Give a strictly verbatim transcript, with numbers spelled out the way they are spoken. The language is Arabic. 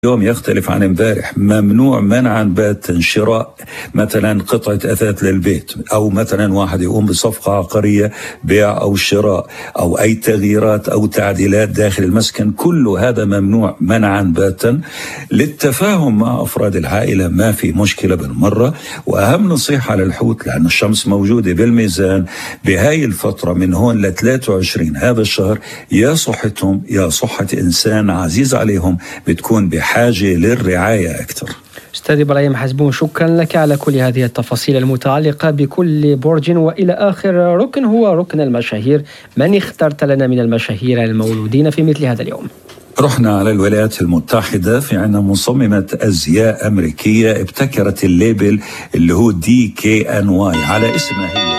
اليوم يختلف عن امبارح. ممنوع منعا باتا شراء مثلا قطعة أثاث للبيت، أو مثلا واحد يقوم بصفقة عقارية بيع أو شراء أو أي تغييرات أو تعديلات داخل المسكن، كل هذا ممنوع منعا باتا. للتفاهم مع أفراد العائلة ما في مشكلة بالمرة. وأهم نصيحة للحوت، لأن الشمس موجودة بالميزان بهاي الفترة من هون ل ثلاثة وعشرين هذا الشهر، يا صحتهم يا صحة إنسان عزيز عليهم بتكون بحاجة حاجة للرعاية أكثر. أستاذ إبراهيم حزبون، شكرا لك على كل هذه التفاصيل المتعلقة بكل برج. وإلى آخر ركن هو ركن المشاهير. من اخترت لنا من المشاهير المولودين في مثل هذا اليوم؟ رحنا على الولايات المتحدة، في عنا مصممة أزياء أمريكية ابتكرت الليبل اللي هو دي كي إن واي على اسمها هي.